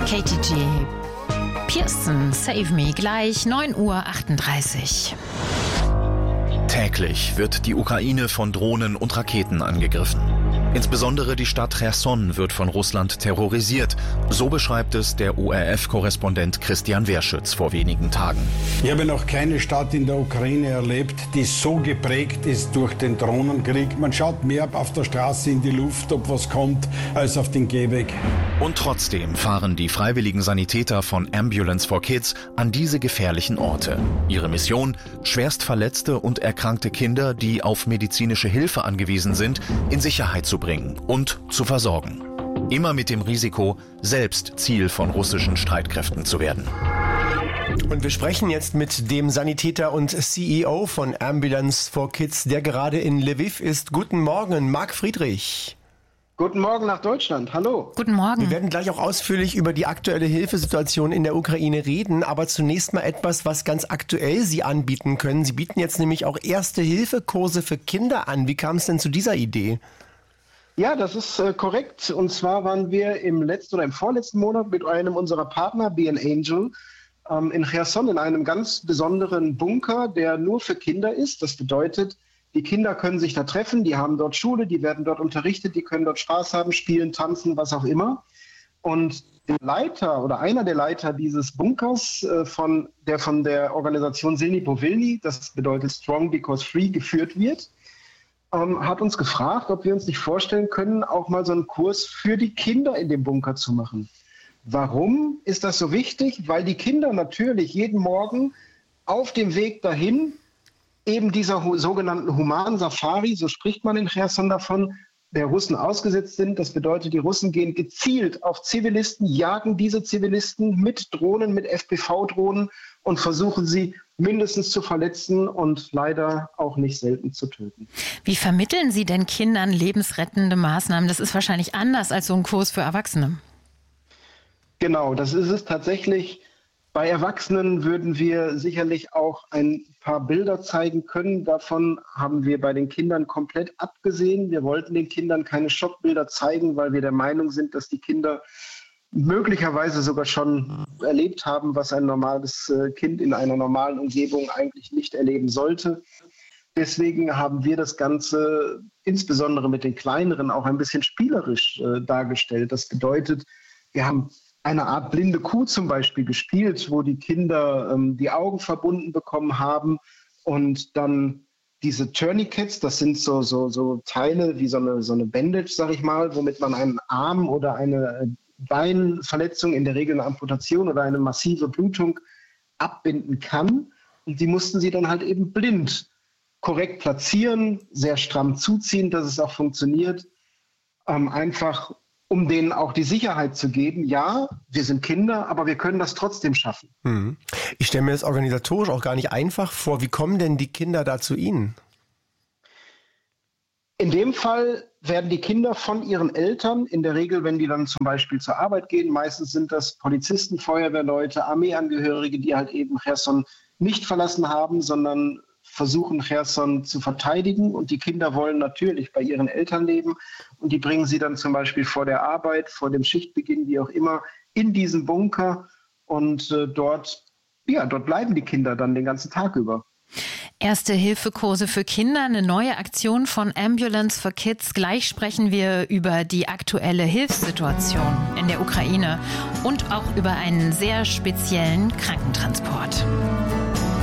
KTG. Pearson, Save Me, gleich 9:38 Uhr. Täglich wird die Ukraine von Drohnen und Raketen angegriffen. Insbesondere die Stadt Cherson wird von Russland terrorisiert. So beschreibt es der ORF-Korrespondent Christian Wehrschütz vor wenigen Tagen. Ich habe noch keine Stadt in der Ukraine erlebt, die so geprägt ist durch den Drohnenkrieg. Man schaut mehr auf der Straße in die Luft, ob was kommt, als auf den Gehweg. Und trotzdem fahren die freiwilligen Sanitäter von Ambulance for Kids an diese gefährlichen Orte. Ihre Mission: schwerst verletzte und erkrankte Kinder, die auf medizinische Hilfe angewiesen sind, in Sicherheit zu bringen und zu versorgen. Immer mit dem Risiko, selbst Ziel von russischen Streitkräften zu werden. Und wir sprechen jetzt mit dem Sanitäter und CEO von Ambulance for Kids, der gerade in Lviv ist. Guten Morgen, Marc Friedrich. Guten Morgen nach Deutschland. Hallo. Guten Morgen. Wir werden gleich auch ausführlich über die aktuelle Hilfesituation in der Ukraine reden, aber zunächst mal etwas, was ganz aktuell Sie anbieten können. Sie bieten jetzt nämlich auch Erste-Hilfe-Kurse für Kinder an. Wie kam es denn zu dieser Idee? Ja, das ist korrekt. Und zwar waren wir im letzten oder im vorletzten Monat mit einem unserer Partner, Be an Angel, in Cherson, in einem ganz besonderen Bunker, der nur für Kinder ist. Das bedeutet, die Kinder können sich da treffen, die haben dort Schule, die werden dort unterrichtet, die können dort Spaß haben, spielen, tanzen, was auch immer. Und der Leiter oder einer der Leiter dieses Bunkers, von der Organisation Silny Powilny, das bedeutet Strong Because Free, geführt wird, hat uns gefragt, ob wir uns nicht vorstellen können, auch mal so einen Kurs für die Kinder in dem Bunker zu machen. Warum ist das so wichtig? Weil die Kinder natürlich jeden Morgen auf dem Weg dahin eben dieser sogenannten Human-Safari, so spricht man in Cherson davon, der Russen ausgesetzt sind. Das bedeutet, die Russen gehen gezielt auf Zivilisten, jagen diese Zivilisten mit Drohnen, mit FPV-Drohnen und versuchen sie mindestens zu verletzen und leider auch nicht selten zu töten. Wie vermitteln Sie denn Kindern lebensrettende Maßnahmen? Das ist wahrscheinlich anders als so ein Kurs für Erwachsene. Genau, das ist es tatsächlich. Bei Erwachsenen würden wir sicherlich auch ein paar Bilder zeigen können. Davon haben wir bei den Kindern komplett abgesehen. Wir wollten den Kindern keine Schockbilder zeigen, weil wir der Meinung sind, dass die Kinder möglicherweise sogar schon erlebt haben, was ein normales Kind in einer normalen Umgebung eigentlich nicht erleben sollte. Deswegen haben wir das Ganze insbesondere mit den Kleineren auch ein bisschen spielerisch dargestellt. Das bedeutet, wir haben eine Art blinde Kuh zum Beispiel gespielt, wo die Kinder die Augen verbunden bekommen haben und dann diese Tourniquets, das sind so Teile wie so eine Bandage, sag ich mal, womit man einen Arm oder eine Beinverletzung, in der Regel eine Amputation oder eine massive Blutung abbinden kann. Und die mussten sie dann halt eben blind korrekt platzieren, sehr stramm zuziehen, dass es auch funktioniert. Einfach um denen auch die Sicherheit zu geben, ja, wir sind Kinder, aber wir können das trotzdem schaffen. Ich stelle mir das organisatorisch auch gar nicht einfach vor. Wie kommen denn die Kinder da zu Ihnen? In dem Fall werden die Kinder von ihren Eltern, in der Regel, wenn die dann zum Beispiel zur Arbeit gehen, meistens sind das Polizisten, Feuerwehrleute, Armeeangehörige, die halt eben Cherson nicht verlassen haben, sondern versuchen, Cherson zu verteidigen. Und die Kinder wollen natürlich bei ihren Eltern leben. Und die bringen sie dann zum Beispiel vor der Arbeit, vor dem Schichtbeginn, wie auch immer, in diesen Bunker. Und dort bleiben die Kinder dann den ganzen Tag über. Erste-Hilfe-Kurse für Kinder, eine neue Aktion von Ambulance for Kids. Gleich sprechen wir über die aktuelle Hilfssituation in der Ukraine und auch über einen sehr speziellen Krankentransport.